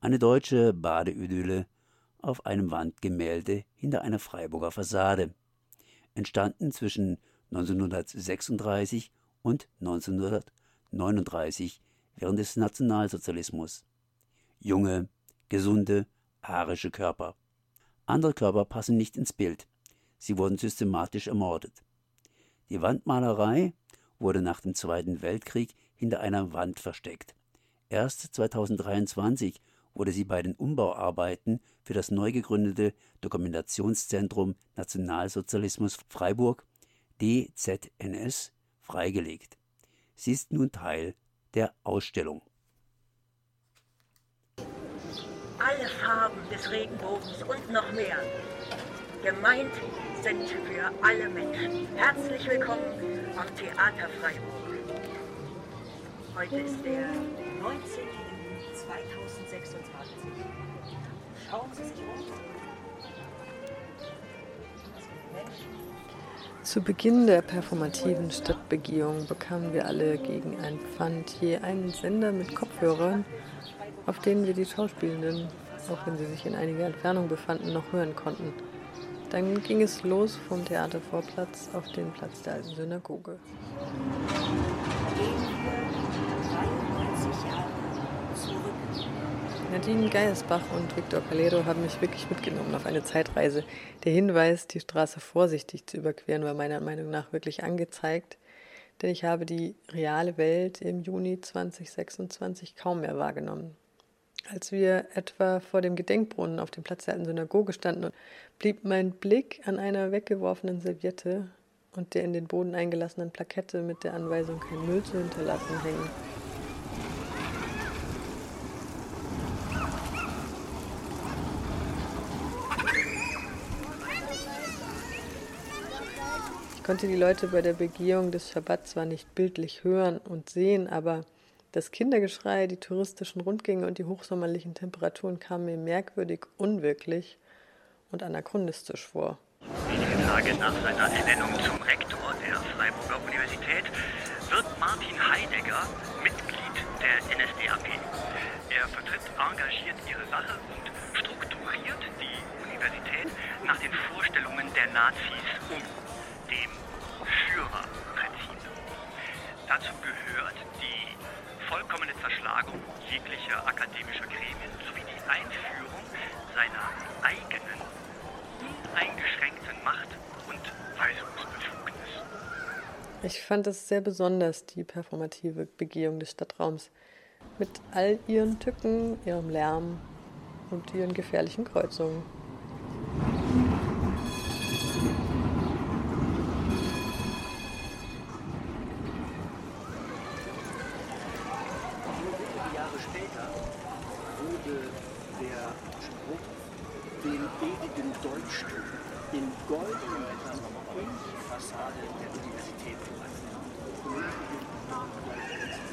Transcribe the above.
Eine deutsche Badeidylle auf einem Wandgemälde hinter einer Freiburger Fassade, entstanden zwischen 1936 und 1939 während des Nationalsozialismus. Junge, gesunde, arische Körper. Andere Körper passen nicht ins Bild. Sie wurden systematisch ermordet. Die Wandmalerei wurde nach dem Zweiten Weltkrieg hinter einer Wand versteckt. Erst 2023 wurde sie bei den Umbauarbeiten für das neu gegründete Dokumentationszentrum Nationalsozialismus Freiburg DZNS freigelegt. Sie ist nun Teil der Ausstellung. Alle Farben des Regenbogens und noch mehr. Gemeint sind für alle Menschen. Herzlich willkommen am Theater Freiburg. Heute ist der 19. Juni 2026. Schauen Sie sich um. Zu Beginn der performativen Stadtbegehung bekamen wir alle gegen ein Pfand je einen Sender mit Kopfhörern, auf denen wir die Schauspielenden, auch wenn sie sich in einiger Entfernung befanden, noch hören konnten. Dann ging es los vom Theatervorplatz auf den Platz der alten Synagoge. Nadine Geiersbach und Victor Calero haben mich wirklich mitgenommen auf eine Zeitreise. Der Hinweis, die Straße vorsichtig zu überqueren, war meiner Meinung nach wirklich angezeigt, denn ich habe die reale Welt im Juni 2026 kaum mehr wahrgenommen. Als wir etwa vor dem Gedenkbrunnen auf dem Platz der alten Synagoge standen, blieb mein Blick an einer weggeworfenen Serviette und der in den Boden eingelassenen Plakette mit der Anweisung, kein Müll zu hinterlassen, hängen. Ich konnte die Leute bei der Begehung des Schabbat zwar nicht bildlich hören und sehen, aber das Kindergeschrei, die touristischen Rundgänge und die hochsommerlichen Temperaturen kamen mir merkwürdig unwirklich und anachronistisch vor. Wenige Tage nach seiner Ernennung zum Rektor der Freiburger Universität wird Martin Heidegger Mitglied der NSDAP. Er vertritt engagiert ihre Sache und strukturiert die Universität nach den Vorstellungen der Nazis dem Führerprinzip. Dazu gehört die vollkommene Zerschlagung jeglicher akademischer Gremien sowie die Einführung seiner eigenen, uneingeschränkten Macht- und Weisungsbefugnis. Ich fand es sehr besonders, die performative Begehung des Stadtraums, mit all ihren Tücken, ihrem Lärm und ihren gefährlichen Kreuzungen. Den ewigen Dolchstück in goldenen Lettern in die Fassade der Universität gewandt.